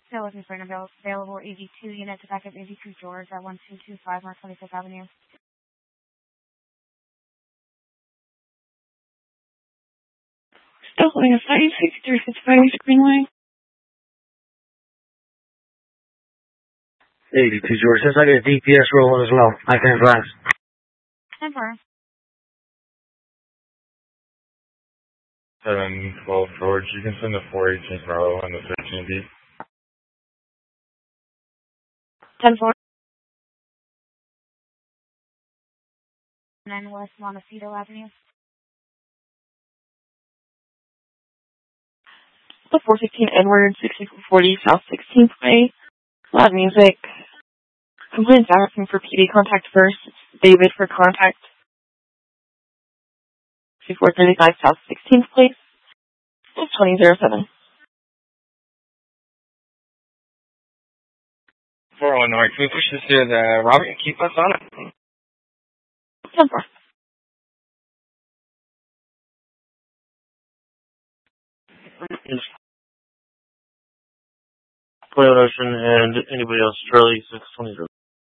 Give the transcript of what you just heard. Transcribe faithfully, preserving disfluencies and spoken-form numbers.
Still looking for an avail- available A V two unit to back up A V two George at one two two five North twenty-fifth Avenue. Still holding a site, sixty-three fifty-five Greenway. eighty-two George, since I get a D P S rolling as well, I can advance. ten four. seven twelve George, you can send the four eighteen Bravo and the thirteen B. ten four. nine West Montecito Avenue. The four fifteen Edward, sixty-four forty South sixteenth Way. Loud music. Complaints asking for P D contact first. It's David for contact. sixty-four thirty-five South sixteenth Place. It's twenty oh seven. four oh one North, can we push this to the Robert and keep us on it? ten four. Toyota Ocean and anybody else, Charlie six twenty.